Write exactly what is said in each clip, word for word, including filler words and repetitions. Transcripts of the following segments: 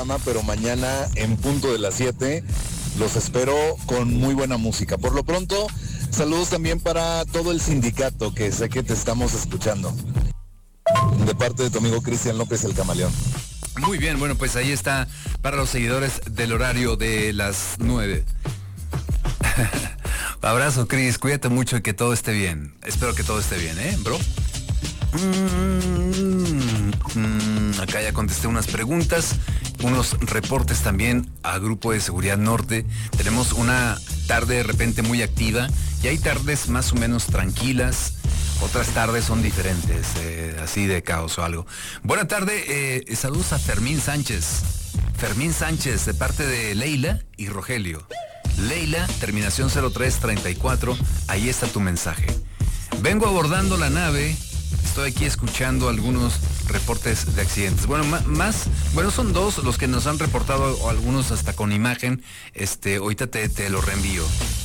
programa, pero mañana en punto de las siete los espero con muy buena música. Por lo pronto, saludos también para todo el sindicato, que sé que te estamos escuchando. De parte de tu amigo Cristian López, el Camaleón. Muy bien, bueno, pues ahí está para los seguidores del horario de las nueve. Abrazo, Cris, cuídate mucho y que todo esté bien. Espero que todo esté bien, ¿eh, bro? Mm, mm, acá ya contesté unas preguntas, unos reportes también a Grupo de Seguridad Norte. Tenemos una tarde de repente muy activa y hay tardes más o menos tranquilas. Otras tardes son diferentes, eh, así de caos o algo. Buena tarde, eh, saludos a Fermín Sánchez. Fermín Sánchez, de parte de Leila y Rogelio. Leila, terminación cero tres treinta y cuatro, ahí está tu mensaje. Vengo abordando la nave, estoy aquí escuchando algunos reportes de accidentes. Bueno, más, bueno, son dos los que nos han reportado, o algunos hasta con imagen. Este, ahorita te, te lo reenvío.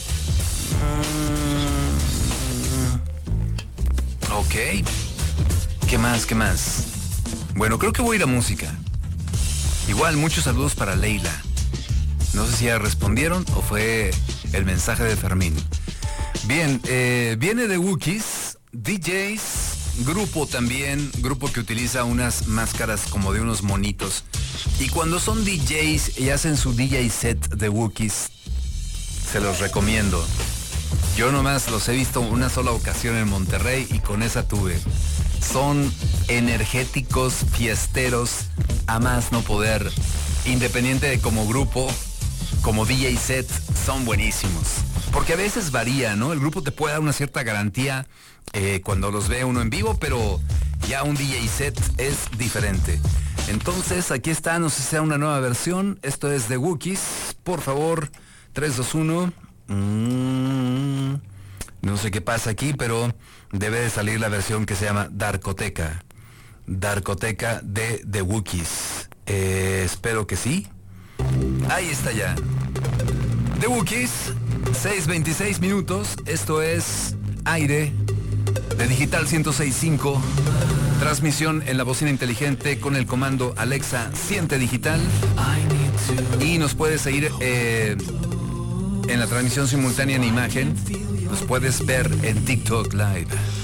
Ok. ¿Qué más? ¿Qué más? Bueno, creo que voy a ir a música. Igual, muchos saludos para Leila. No sé si ya respondieron o fue el mensaje de Fermín. Bien, eh, viene de Wookiees, D Js, grupo también, grupo que utiliza unas máscaras como de unos monitos. Y cuando son D Js y hacen su D J set de Wookiees, se los recomiendo. Yo nomás los he visto una sola ocasión en Monterrey y con esa tuve. Son energéticos, fiesteros, a más no poder. Independiente de como grupo, como D J set, son buenísimos. Porque a veces varía, ¿no? El grupo te puede dar una cierta garantía eh, cuando los ve uno en vivo, pero ya un D J set es diferente. Entonces, aquí está, no sé si sea una nueva versión. Esto es de Wookiees. Por favor, tres, dos, uno. Mm, no sé qué pasa aquí, pero debe de salir la versión que se llama Darkoteca. Darkoteca de The Wookiees. Eh, espero que sí. Ahí está ya. The Wookiees, seis veintiséis minutos. Esto es aire de Digital ciento seis punto cinco. Transmisión en la bocina inteligente con el comando Alexa Siente Digital. Y nos puedes seguir eh, en la transmisión simultánea en imagen. Nos puedes ver en TikTok Live.